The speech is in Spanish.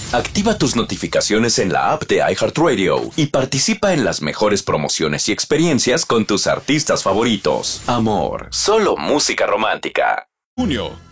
Activa tus notificaciones en la app de iHeartRadio y participa en las mejores promociones y experiencias con tus artistas favoritos. Amor, solo música romántica. Junio,